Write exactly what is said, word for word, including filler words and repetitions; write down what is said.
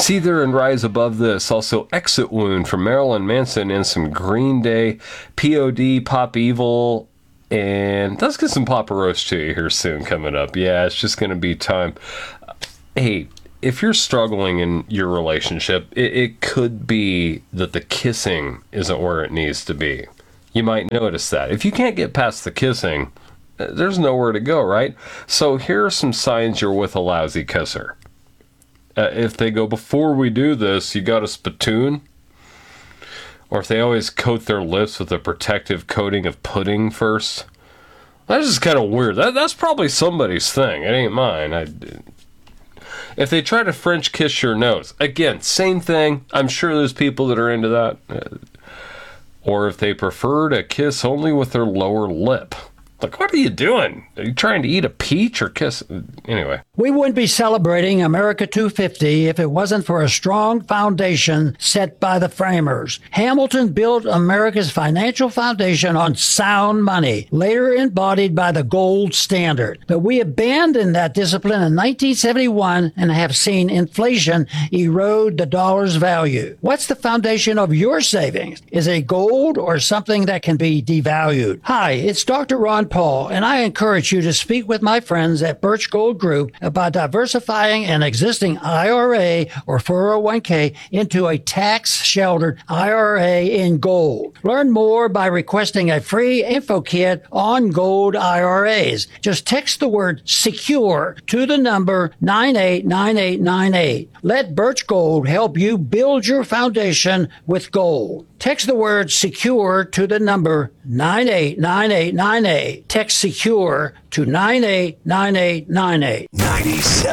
See There and Rise Above This. Also, Exit Wound from Marilyn Manson and some Green Day. P O D, Pop Evil. And let's get some Papa Roach to you here soon coming up. Yeah, it's just going to be time. Hey, if you're struggling in your relationship, it, it could be that the kissing isn't where it needs to be. You might notice that. If you can't get past the kissing, there's nowhere to go, right? So here are some signs you're with a lousy kisser. Uh, if they go, before we do this, you got a spittoon. Or if they always coat their lips with a protective coating of pudding first. That's just kind of weird. That, that's probably somebody's thing. It ain't mine. I, if they try to French kiss your nose, again, same thing. I'm sure there's people that are into that. Uh, or if they prefer to kiss only with their lower lip. Like, what are you doing? Are you trying to eat a peach or kiss? Anyway. We wouldn't be celebrating America two fifty if it wasn't for a strong foundation set by the framers. Hamilton built America's financial foundation on sound money, later embodied by the gold standard. But we abandoned that discipline in nineteen seventy-one and have seen inflation erode the dollar's value. What's the foundation of your savings? Is it gold or something that can be devalued? Hi, it's Doctor Ron Paul, and I encourage you to speak with my friends at Birch Gold Group about diversifying an existing I R A or four oh one k into a tax-sheltered I R A in gold. Learn more by requesting a free info kit on gold I R As. Just text the word SECURE to the number nine eight nine eight nine eight. Let Birch Gold help you build your foundation with gold. Text the word SECURE to the number nine eight nine eight nine eight. Text SECURE to nine eight nine eight nine eight. ninety-seven